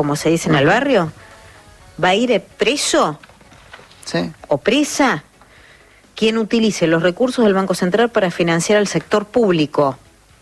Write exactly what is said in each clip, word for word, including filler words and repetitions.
como se dice en el barrio, va a ir preso sí. o presa quien utilice los recursos del Banco Central para financiar al sector público.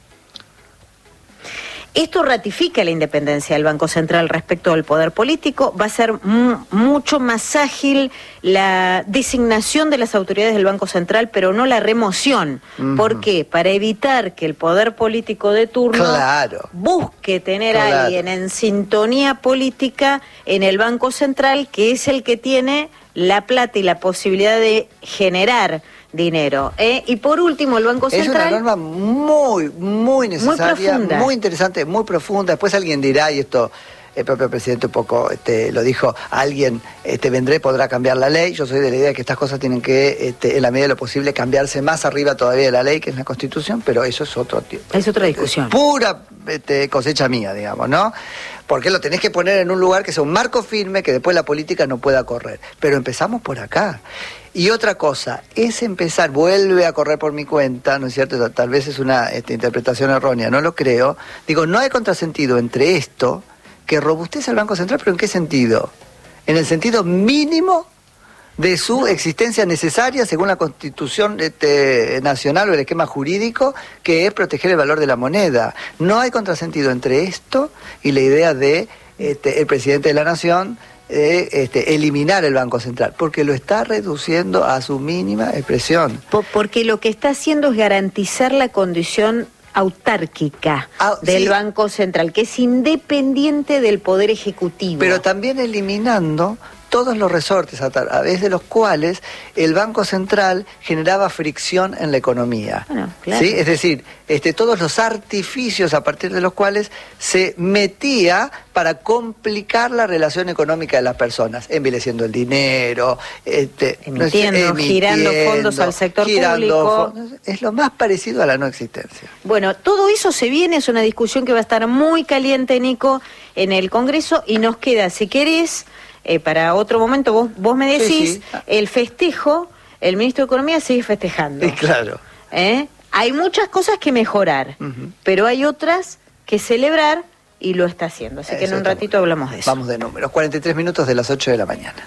Esto ratifica la independencia del Banco Central respecto del poder político. Va a ser m- mucho más ágil la designación de las autoridades del Banco Central, pero no la remoción. Uh-huh. ¿Por qué? Para evitar que el poder político de turno claro. busque tener claro. a alguien en sintonía política en el Banco Central, que es el que tiene la plata y la posibilidad de generar dinero. ¿eh? Y por último, el Banco Central... Es una norma muy, muy necesaria, muy, muy interesante, muy profunda. Después alguien dirá, y esto el propio presidente un poco este, lo dijo, alguien este, vendré, podrá cambiar la ley. Yo soy de la idea de que estas cosas tienen que, este, en la medida de lo posible, cambiarse más arriba todavía de la ley, que es la Constitución, pero eso es otro tiempo. Es otra discusión. Es pura este, cosecha mía, digamos, ¿no? Porque lo tenés que poner en un lugar que sea un marco firme, que después la política no pueda correr. Pero empezamos por acá. Y otra cosa, es empezar, vuelve a correr por mi cuenta, ¿no es cierto? Tal vez es una este, interpretación errónea, no lo creo. Digo, no hay contrasentido entre esto, que robustece al Banco Central, pero ¿en qué sentido? En el sentido mínimo de su existencia necesaria según la Constitución este, nacional o el esquema jurídico, que es proteger el valor de la moneda. No hay contrasentido entre esto y la idea de este, el presidente de la Nación eh, este, eliminar el Banco Central, porque lo está reduciendo a su mínima expresión. Por, porque lo que está haciendo es garantizar la condición autárquica ah, del sí. Banco Central, que es independiente del Poder Ejecutivo. Pero también eliminando todos los resortes a través de los cuales el Banco Central generaba fricción en la economía. Bueno, claro. ¿Sí? Es decir, este, todos los artificios a partir de los cuales se metía para complicar la relación económica de las personas, envileciendo el dinero, este, emitiendo, no sé, girando fondos al sector público. Fondos, es lo más parecido a la no existencia. Bueno, todo eso se viene, es una discusión que va a estar muy caliente, Nico, en el Congreso, y nos queda, si querés, Eh, para otro momento, vos, vos me decís, sí, sí. el festejo, el ministro de Economía sigue festejando. Sí, claro. ¿Eh? Hay muchas cosas que mejorar, uh-huh. pero hay otras que celebrar y lo está haciendo. Así eso que en un ratito muy... hablamos de eso. Vamos de números, cuarenta y tres minutos de las ocho de la mañana.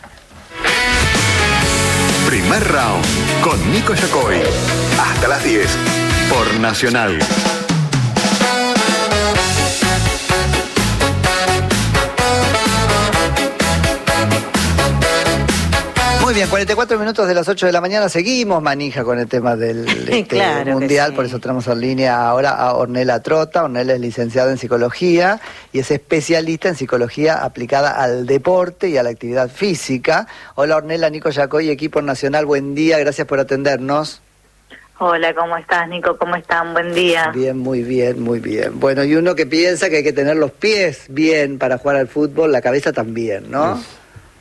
Primer round con Nico Yacoy. Hasta las diez por Nacional. Muy bien, cuarenta y cuatro minutos de las ocho de la mañana, seguimos manija con el tema del este, claro mundial, sí. Por eso tenemos en línea ahora a Ornella Trota. Ornella es licenciada en Psicología y es especialista en Psicología aplicada al deporte y a la actividad física. Hola Ornella, Nico Yacoy, equipo nacional, buen día, gracias por atendernos. Hola, ¿cómo estás, Nico? ¿Cómo están? Buen día. Bien, muy bien, muy bien. Bueno, y uno que piensa que hay que tener los pies bien para jugar al fútbol, la cabeza también, ¿no? Sí.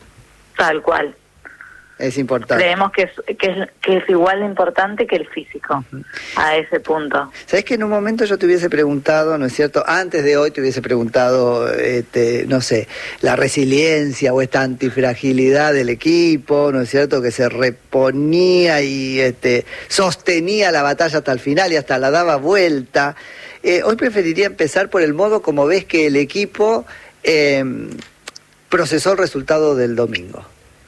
Tal cual. Es importante. Creemos que es, que es, que es igual de importante que el físico, uh-huh. a ese punto. ¿Sabés que en un momento yo te hubiese preguntado, no es cierto, antes de hoy te hubiese preguntado, este, no sé, la resiliencia o esta antifragilidad del equipo, no es cierto, que se reponía y este, sostenía la batalla hasta el final y hasta la daba vuelta? Eh, hoy preferiría empezar por el modo como ves que el equipo eh, procesó el resultado del domingo.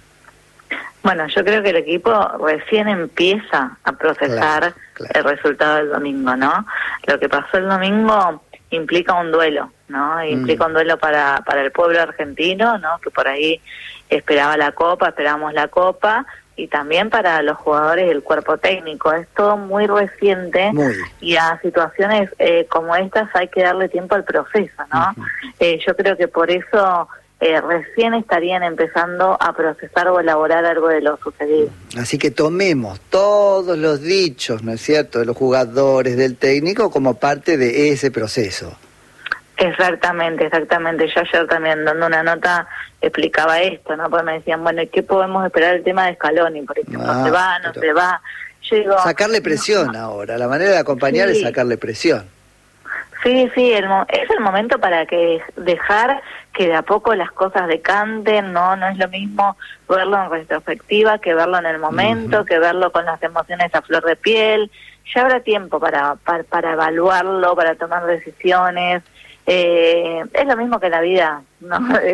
Bueno, yo creo que el equipo recién empieza a procesar claro, claro. el resultado del domingo, ¿no? Lo que pasó el domingo implica un duelo, ¿no? Implica mm. un duelo para, para el pueblo argentino, ¿no? Que por ahí esperaba la Copa, esperamos la Copa, y también para los jugadores del cuerpo técnico. Es todo muy reciente muy. y a situaciones eh, como estas hay que darle tiempo al proceso, ¿no? Uh-huh. Eh, yo creo que por eso... Eh, recién estarían empezando a procesar o elaborar algo de lo sucedido. Así que tomemos todos los dichos, ¿no es cierto?, de los jugadores, del técnico, como parte de ese proceso. Exactamente, exactamente. Yo ayer también dando una nota explicaba esto, ¿no? Porque me decían, bueno, ¿qué podemos esperar del tema de Scaloni? Por ejemplo, ah, ¿se va, no se va? Yo digo, sacarle presión no, ahora, la manera de acompañar sí. es sacarle presión. Sí, sí, el, es el momento para que dejar que de a poco las cosas decanten, no no es lo mismo verlo en retrospectiva que verlo en el momento, uh-huh. que verlo con las emociones a flor de piel. Ya habrá tiempo para para, para evaluarlo, para tomar decisiones. Eh, es lo mismo que la vida, ¿no?